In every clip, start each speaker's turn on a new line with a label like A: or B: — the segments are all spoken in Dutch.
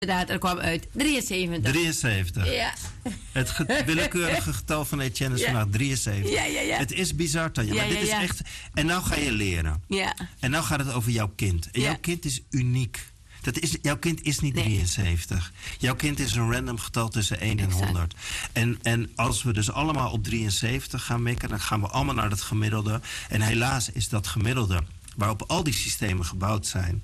A: Inderdaad, er kwam uit 73.
B: 73.
A: Ja.
B: Het willekeurige getal van Etienne is vandaag 73.
A: Ja.
B: Het is bizar, Tanja. Maar dit is echt... En nou ga je leren.
A: Ja.
B: En nou gaat het over jouw kind. En jouw kind is uniek. Jouw kind is niet 73. Jouw kind is een random getal tussen 1 en 100. En als we dus allemaal op 73 gaan mikken, dan gaan we allemaal naar dat gemiddelde. En helaas is dat gemiddelde, waarop al die systemen gebouwd zijn,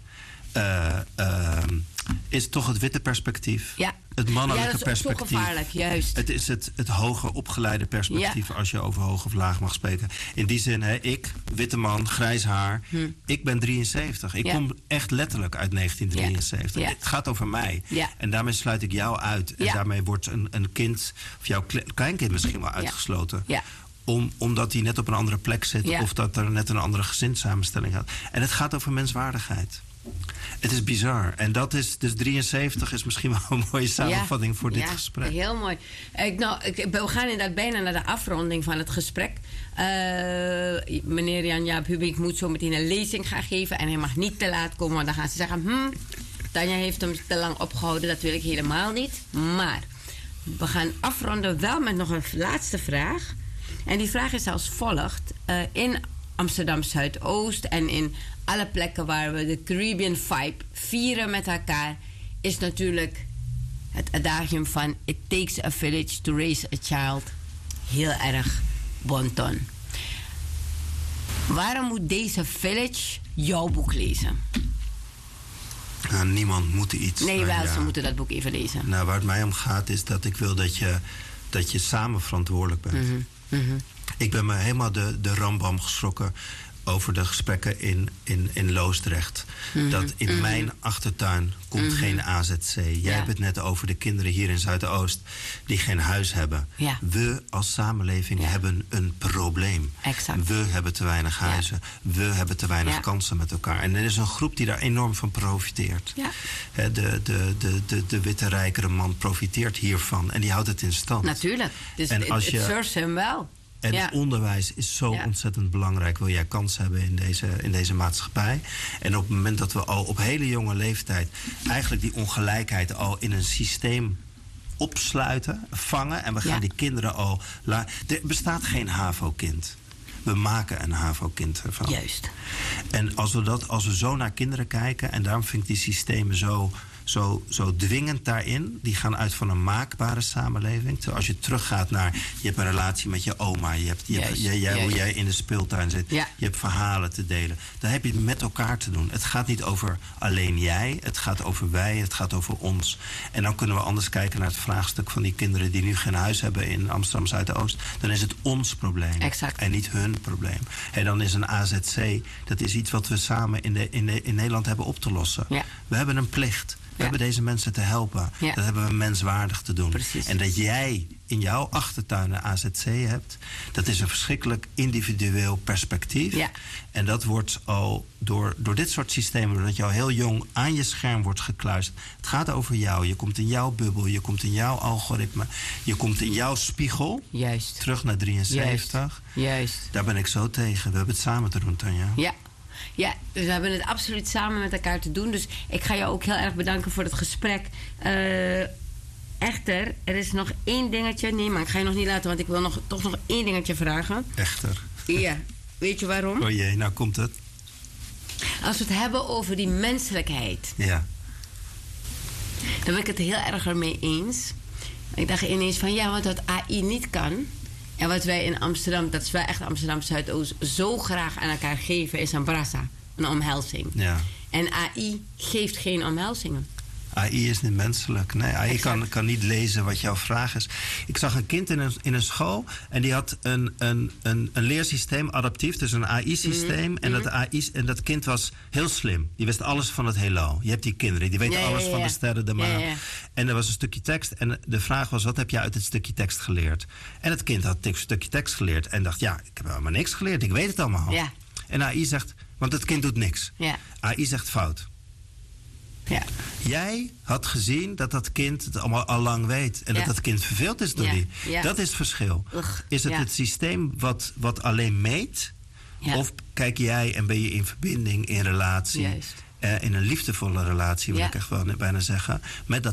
B: is toch het witte perspectief.
A: Ja.
B: Het mannelijke perspectief.
A: Ja, dat is zo gevaarlijk, juist.
B: Het is het hoger opgeleide perspectief, als je over hoog of laag mag spreken. In die zin, ik, witte man, grijs haar, ik ben 73. Ik kom echt letterlijk uit 1973.
A: Ja.
B: Het gaat over mij.
A: Ja.
B: En daarmee sluit ik jou uit. En daarmee wordt een kind, of jouw kleinkind misschien wel uitgesloten.
A: Ja.
B: Omdat hij net op een andere plek zit, of dat er net een andere gezinssamenstelling gaat. En het gaat over menswaardigheid. Het is bizar. En dat is, dus 73 is misschien wel een mooie samenvatting voor dit gesprek.
A: Heel mooi. We gaan inderdaad bijna naar de afronding van het gesprek. Meneer Jan-Jaap Hubink moet zo meteen een lezing gaan geven. En hij mag niet te laat komen, want dan gaan ze zeggen... Tanja heeft hem te lang opgehouden. Dat wil ik helemaal niet. Maar we gaan afronden wel met nog een laatste vraag. En die vraag is als volgt. In Amsterdam Zuidoost en in alle plekken waar we de Caribbean vibe vieren met elkaar, is natuurlijk het adagium van It takes a village to raise a child heel erg bon ton. Waarom moet deze village jouw boek lezen?
B: Nou, niemand moet iets.
A: Nee, ze moeten dat boek even lezen.
B: Nou, waar het mij om gaat is dat ik wil dat je samen verantwoordelijk bent. Ik ben me helemaal de rambam geschrokken over de gesprekken in Loosdrecht. Dat in mijn achtertuin komt geen AZC. Jij hebt het net over de kinderen hier in Zuidoost die geen huis hebben. Ja. We als samenleving hebben een probleem.
A: Exact.
B: We hebben te weinig huizen. We hebben te weinig kansen met elkaar. En er is een groep die daar enorm van profiteert. Ja. De witte rijkere man profiteert hiervan. En die houdt het in stand.
A: Natuurlijk. Dus het serves hem wel.
B: En onderwijs is zo ontzettend belangrijk. Wil jij kans hebben in deze maatschappij? En op het moment dat we al op hele jonge leeftijd eigenlijk die ongelijkheid al in een systeem opsluiten, vangen, en we gaan die kinderen al... Er bestaat geen HAVO-kind. We maken een HAVO-kind ervan.
A: Juist.
B: En als we zo naar kinderen kijken, en daarom vind ik die systemen zo dwingend daarin. Die gaan uit van een maakbare samenleving. Terwijl als je teruggaat naar... Je hebt een relatie met je oma. Hoe jij in de speeltuin zit. Ja. Je hebt verhalen te delen. Dan heb je het met elkaar te doen. Het gaat niet over alleen jij. Het gaat over wij. Het gaat over ons. En dan kunnen we anders kijken naar het vraagstuk van die kinderen die nu geen huis hebben in Amsterdam Zuidoost. Dan is het ons probleem.
A: Exact.
B: En niet hun probleem. En dan is een AZC... Dat is iets wat we samen in Nederland hebben op te lossen. Ja. We hebben een plicht. We hebben deze mensen te helpen. Ja. Dat hebben we menswaardig te doen.
A: Precies.
B: En dat jij in jouw achtertuin een AZC hebt, dat is een verschrikkelijk individueel perspectief. Ja. En dat wordt al door dit soort systemen, doordat je al heel jong aan je scherm wordt gekluisterd. Het gaat over jou. Je komt in jouw bubbel. Je komt in jouw algoritme. Je komt in jouw spiegel.
A: Juist.
B: Terug naar 73.
A: Juist.
B: Daar ben ik zo tegen. We hebben het samen te doen, Tanja.
A: Ja. Ja, dus we hebben het absoluut samen met elkaar te doen. Dus ik ga jou ook heel erg bedanken voor het gesprek. Echter, er is nog één dingetje. Nee, maar ik ga je nog niet laten, want ik wil toch nog één dingetje vragen.
B: Echter.
A: Ja, weet je waarom?
B: Oh jee, nou komt het.
A: Als we het hebben over die menselijkheid.
B: Ja.
A: Dan ben ik het heel erg ermee eens. Ik dacht ineens van ja, want wat AI niet kan... En wat wij in Amsterdam, dat is wel echt Amsterdam Zuidoost, zo graag aan elkaar geven, is een brasa, een omhelzing. Ja. En AI geeft geen omhelzingen.
B: AI is niet menselijk. Nee, AI kan niet lezen wat jouw vraag is. Ik zag een kind in een school en die had een leersysteem, adaptief, dus een AI-systeem. En dat kind was heel slim. Die wist alles van het heelal. Je hebt die kinderen, die weten alles van de sterren, de maan. Ja. En er was een stukje tekst en de vraag was, wat heb je uit het stukje tekst geleerd? En het kind had een stukje tekst geleerd en dacht, ik heb helemaal niks geleerd. Ik weet het allemaal. Ja. En AI zegt, want het kind doet niks. Ja. AI zegt fout. Ja. Jij had gezien dat kind het allemaal al lang weet. En dat kind verveeld is door die. Ja. Dat is het verschil. Is het het systeem wat alleen meet? Ja. Of kijk jij en ben je in verbinding, in relatie? In een liefdevolle relatie, wil ik echt wel bijna zeggen. Met dat